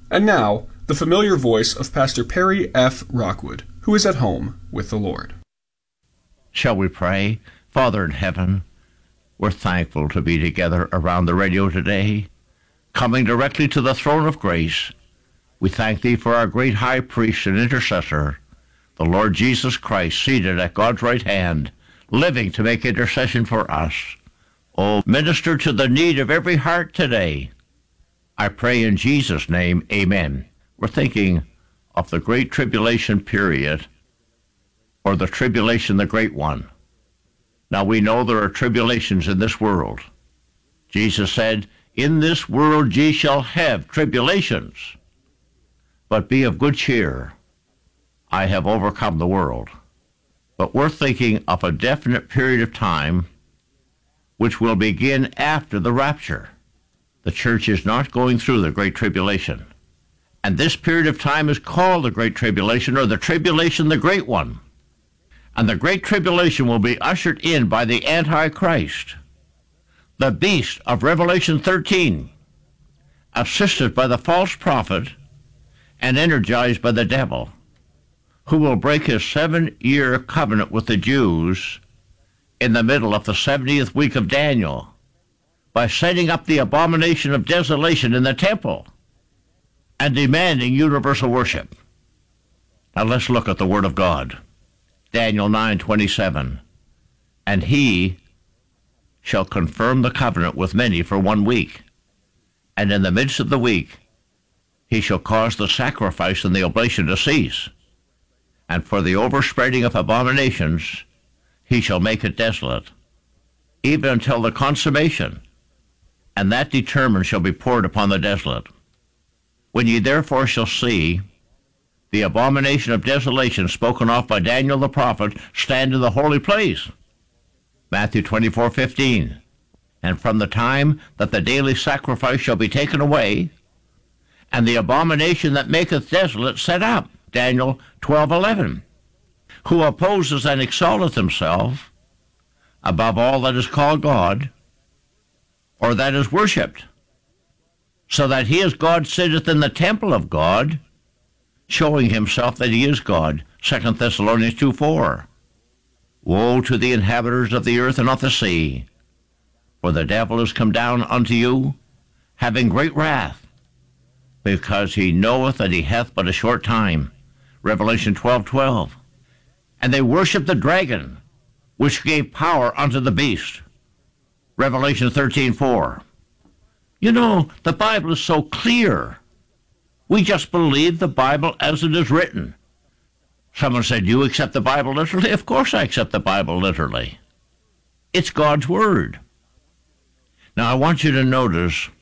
And now, the familiar voice of Pastor Perry F. Rockwood, who is at home with the Lord. Shall we pray? Father in heaven, we're thankful to be together around the radio today, coming directly to the throne of grace. We thank Thee for our great high priest and intercessor, the Lord Jesus Christ, seated at God's right hand, living to make intercession for us. Oh, minister to the need of every heart today. I pray in Jesus' name, amen. We're thinking of the Great Tribulation period, or the tribulation, the great one. Now we know there are tribulations in this world. Jesus said, "In this world ye shall have tribulations, but be of good cheer. I have overcome the world." But we're thinking of a definite period of time which will begin after the rapture. The church is not going through the Great Tribulation. And this period of time is called the Great Tribulation, or the Tribulation, the Great One. And the Great Tribulation will be ushered in by the Antichrist, the beast of Revelation 13, assisted by the false prophet and energized by the devil, who will break his 7-year covenant with the Jews in the middle of the 70th week of Daniel by setting up the abomination of desolation in the temple and demanding universal worship. Now let's look at the Word of God. Daniel 9:27. And he shall confirm the covenant with many for 1 week, and in the midst of the week he shall cause the sacrifice and the oblation to cease, and for the overspreading of abominations he shall make it desolate, even until the consummation, and that determined shall be poured upon the desolate. When ye therefore shall see the abomination of desolation spoken of by Daniel the prophet stand in the holy place, Matthew 24:15, and from the time that the daily sacrifice shall be taken away, and the abomination that maketh desolate set up, Daniel 12:11, who opposes and exalteth himself above all that is called God, or that is worshipped, so that he as God sitteth in the temple of God, showing himself that he is God, 2 Thessalonians 2:4. Woe to the inhabitants of the earth and of the sea, for the devil is come down unto you, having great wrath, because he knoweth that he hath but a short time, Revelation 12:12. And they worship the dragon, which gave power unto the beast, Revelation 13:4. You know, the Bible is so clear. We just believe the Bible as it is written. Someone said, "You accept the Bible literally?" Of course I accept the Bible literally. It's God's Word. Now I want you to notice